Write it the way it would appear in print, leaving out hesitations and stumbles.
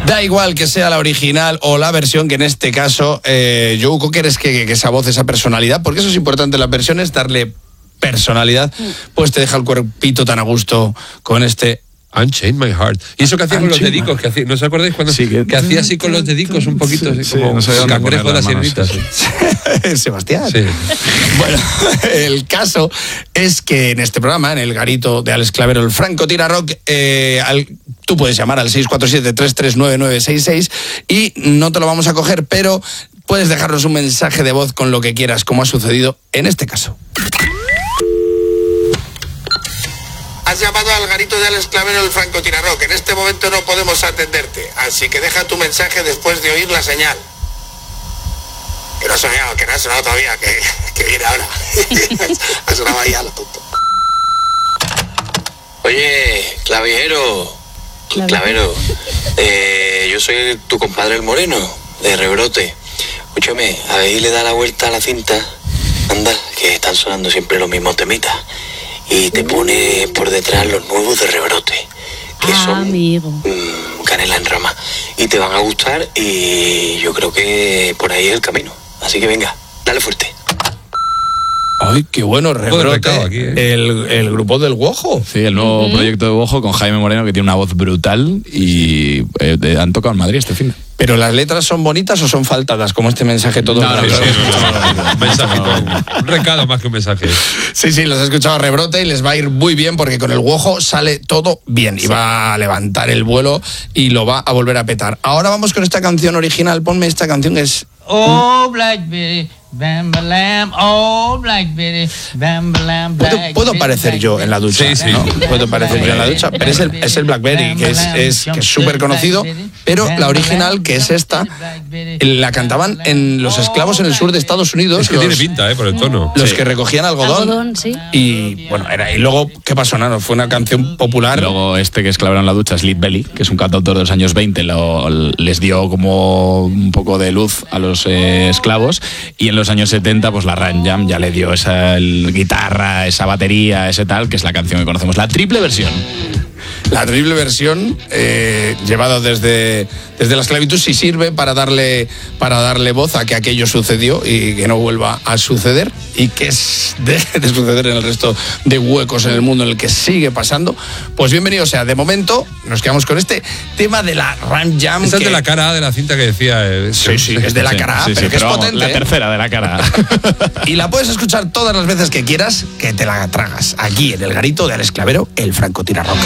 Da igual que sea la original o la versión, que en este caso, Joe Cocker, es que esa voz, esa personalidad, porque eso es importante en las versiones, darle personalidad, pues te deja el cuerpito tan a gusto con este Unchain My Heart. Y eso que hacía con los dedicos, que hacía, ¿no os acordáis cuando que hacía así con los dedicos un poquito, así como no el cangrejo de la sirenita? Sebastián. Sí. Bueno, el caso es que en este programa, en el garito de Alex Clavero, el Franco Tira Rock, tú puedes llamar al 647-339-966 y no te lo vamos a coger, pero puedes dejarnos un mensaje de voz con lo que quieras, como ha sucedido en este caso. Has llamado al garito de Alex Clavero, el Franco Tira Rock. En este momento no podemos atenderte, así que deja tu mensaje después de oír la señal. Que no ha sonado todavía, que viene ahora. Ha sonado ahí a lo tonto. Oye, Clavero, yo soy tu compadre el Moreno, de Rebrote. Escúchame, a ver, le da la vuelta a la cinta. Anda, que están sonando siempre los mismos temitas. Y te pone por detrás los nuevos de Rebrote, que son canela en rama. Y te van a gustar y yo creo que por ahí es el camino. Así que venga, dale fuerte. Ay, qué bueno, Rebrote, aquí, el grupo del Guojo. Sí, el nuevo proyecto de Guojo con Jaime Moreno, que tiene una voz brutal y han tocado en Madrid este fin. ¿Pero las letras son bonitas o son faltadas, como este mensaje todo? No, un mensaje, un recado más que un mensaje. Sí, los he escuchado a Rebrote y les va a ir muy bien porque con el Guojo sale todo bien y va a levantar el vuelo y lo va a volver a petar. Ahora vamos con esta canción original. Ponme esta canción que es... Oh, Blackberry, bam-ba-lam, oh, Blackberry, bam-ba-lam, Blackberry. Puedo parecer yo en la ducha, sí. ¿no? Puedo parecer yo en la ducha, pero es el Blackberry, que es súper conocido, pero la original, que es esta, la cantaban en los esclavos en el sur de Estados Unidos. Es que tiene pinta, por el tono. Los que recogían algodón, sí. Y bueno, y luego, ¿qué pasó? No, fue una canción popular. Luego este que es Clavero en la ducha, Sleep Belly, que es un cantautor de los años 20, les dio como un poco de luz a los esclavos, y en los años 70 pues la Ram Jam ya le dio esa guitarra, esa batería, ese tal, que es la canción que conocemos, la triple versión. La triple versión, llevada desde la esclavitud, sí sirve para darle voz a que aquello sucedió y que no vuelva a suceder, y que deje de suceder en el resto de huecos en el mundo en el que sigue pasando. Pues bienvenido sea. De momento nos quedamos con este tema de la Ram Jam. Esa es de la cara A de la cinta que decía. Sí, es de la cara A, pero que es potente. La tercera de la cara A. Y la puedes escuchar todas las veces que quieras, que te la tragas. Aquí en el garito de Alex Clavero, el Franco Tira Rock.